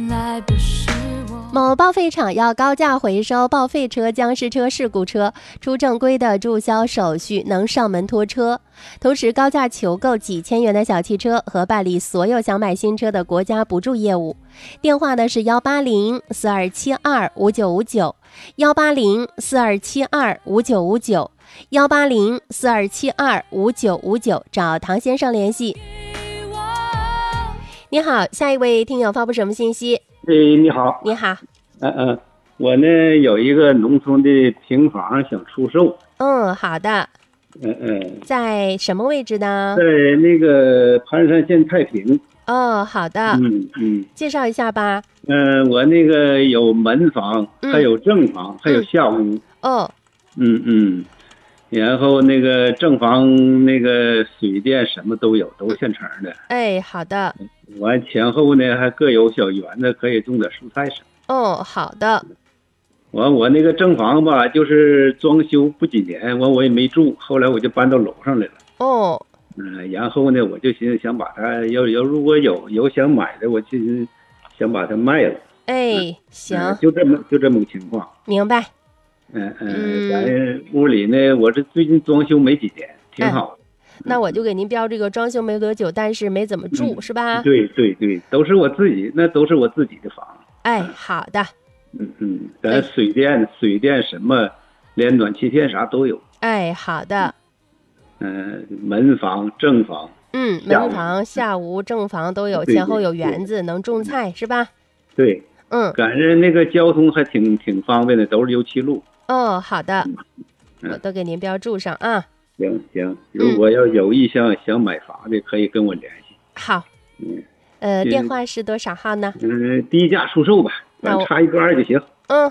某报废厂要高价回收报废车、僵尸车、事故车，出正规的注销手续，能上门拖车，同时高价求购几千元的小汽车和办理所有想买新车的国家补助业务。电话呢是180-4272-5959，180-4272-5959，180-4272-5959，找唐先生联系。你好，下一位听友发布什么信息？ 你好。 你好。 我呢有一个农村的平房想出售。 好的。在什么位置呢？ 在那个盘山县太平。 好的。介绍一下吧。 我那个有门房，还有正房，还有下屋。然后那个正房那个水电什么都有，都是现成的。 好的。 完前后呢还各有小园子，可以种点蔬菜什么。 好的。 我那个正房吧，就是装修不几年，我也没住，后来我就搬到楼上来了。然后呢，我就寻思想把它如果有想买的，我其实想把它卖了。 行， 就这么个情况。 明白。 咱屋里呢，我这最近装修没几年，挺好的。 那我就给您标这个装修没多久，但是没怎么住，是吧？ 对，都是我自己的房。 好的。 咱水电什么，连暖气片啥都有。 好的。 门房、正房。 门房、下屋、正房都有，前后有园子，能种菜是吧？ 对。赶上那个交通还挺方便的，都是油漆路。 好的。我都给您标注上啊。 行，如果要有意向想买房的，可以跟我联系。 好。电话是多少号呢？ 低价出售吧，咱插一个2就行。